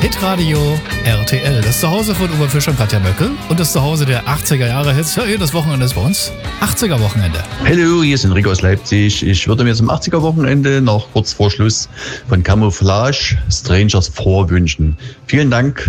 Hitradio RTL. Das Zuhause von Uwe Fischer und Katja Möckel und das Zuhause der 80er Jahre Hits. Ja, das Wochenende ist bei uns 80er Wochenende. Hallo, hier ist Enrico aus Leipzig. Ich würde mir zum 80er Wochenende noch kurz vor Schluss von Camouflage Strangers vorwünschen. Vielen Dank.